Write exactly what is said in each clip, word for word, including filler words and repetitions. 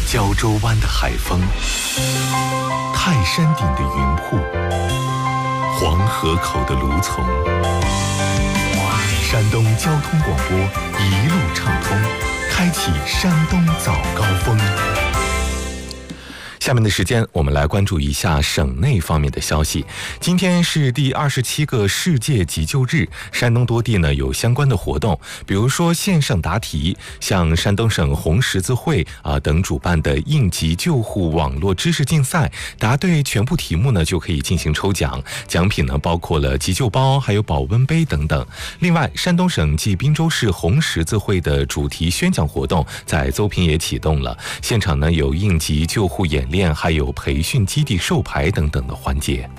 胶州湾的海风，泰山顶的云瀑，黄河口的芦丛。山东交通广播一路畅通，开启山东早高峰。下面的时间，我们来关注一下省内方面的消息。今天是第二十七个世界急救日，山东多地呢有相关的活动，比如说线上答题，像山东省红十字会啊等主办的应急救护网络知识竞赛，答对全部题目呢就可以进行抽奖，奖品呢包括了急救包，还有保温杯等等。另外，山东省暨滨州市红十字会的主题宣讲活动在邹平也启动了，现场呢有应急救护演练，还有培训基地授牌等等的环节。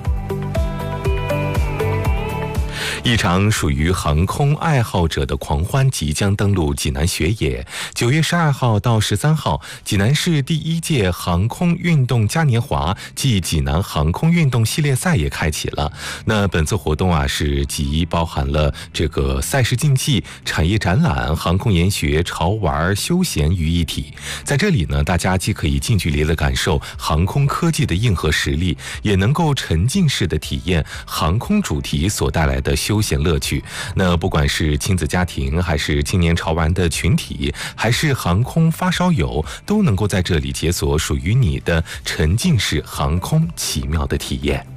一场属于航空爱好者的狂欢即将登陆济南雪野。九月十二号到十三号，济南市第一届航空运动嘉年华暨济南航空运动系列赛也开启了。那本次活动啊，是集包含了这个赛事竞技、产业展览、航空研学、潮玩、休闲于一体。在这里呢，大家既可以近距离的感受航空科技的硬核实力，也能够沉浸式的体验航空主题所带来的休闲乐趣。那不管是亲子家庭，还是青年潮玩的群体，还是航空发烧友，都能够在这里解锁属于你的沉浸式航空奇妙的体验。